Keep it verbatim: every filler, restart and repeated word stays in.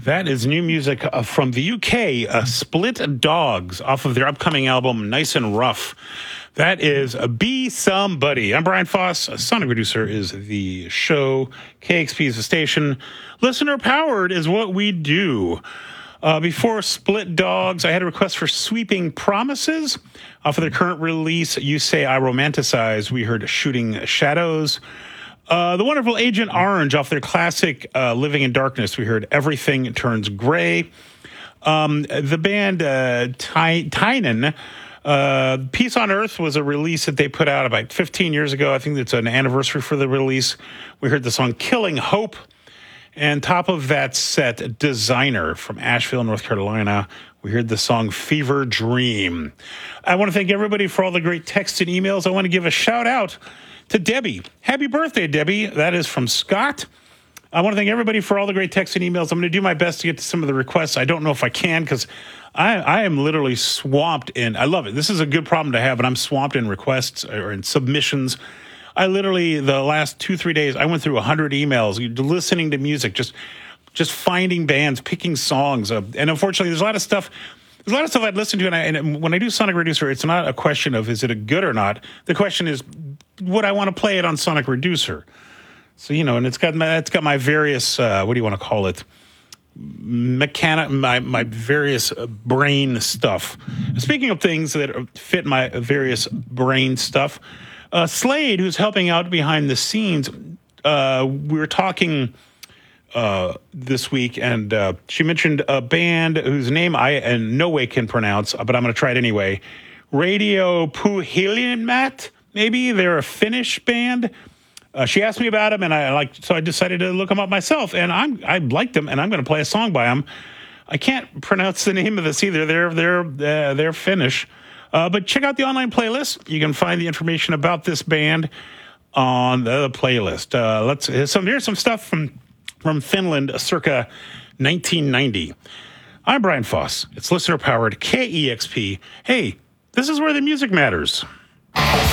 That is new music uh, from the U K, uh, Split Dogs, off of their upcoming album, Nice and Rough. That is uh, Be Somebody. I'm Brian Foss. A Sonic Producer is the show. K X P is the station. Listener powered is what we do. Uh, before Split Dogs, I had a request for Sweeping Promises. Off of their current release, You Say I Romanticize, we heard Shooting Shadows. Uh, the wonderful Agent Orange, off their classic uh, Living in Darkness, we heard Everything Turns Gray. Um, the band uh, Ty- Tynan, uh, Peace on Earth was a release that they put out about fifteen years ago. I think it's an anniversary for the release. We heard the song Killing Hope. And top of that set, Designer from Asheville, North Carolina. We heard the song Fever Dream. I want to thank everybody for all the great texts and emails. I want to give a shout out to Debbie. Happy birthday, Debbie. That is from Scott. I want to thank everybody for all the great texts and emails. I'm going to do my best to get to some of the requests. I don't know if I can because I, I am literally swamped in, I love it. This is a good problem to have, but I'm swamped in requests or in submissions. I literally, the last two, three days, I went through one hundred emails, listening to music, just just finding bands, picking songs. Uh, and unfortunately, there's a lot of stuff, there's a lot of stuff I'd listen to. And, I, and when I do Sonic Reducer, it's not a question of is it a good or not. The question is, would I want to play it on Sonic Reducer? So, you know, and it's got my, it's got my various, uh, what do you want to call it? Mechanic, my, my various brain stuff. Speaking of things that fit my various brain stuff, Uh, Slade, who's helping out behind the scenes, uh, we were talking uh, this week, and uh, she mentioned a band whose name I in no way can pronounce, but I'm going to try it anyway. Radio Puhilimat, maybe? They're a Finnish band. Uh, she asked me about them, and I like, so I decided to look them up myself, and I'm I liked them, and I'm going to play a song by them. I can't pronounce the name of this either. They're they're uh, they're Finnish. Uh, but check out the online playlist. You can find the information about this band on the playlist. Uh, let's here's some here's some stuff from from Finland, circa nineteen ninety. I'm Brian Foss. It's listener powered K E X P. Hey, this is where the music matters.